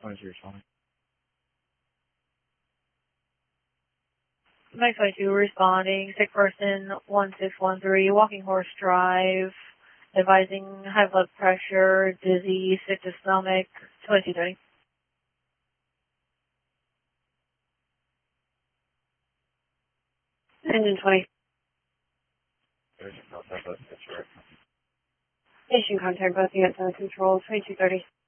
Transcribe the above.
2320. Mike 22 responding, sick person 1613, Walking Horse Drive, advising high blood pressure, dizzy, sick to stomach, 2230. Engine 20. Station contact both units on control, 2230.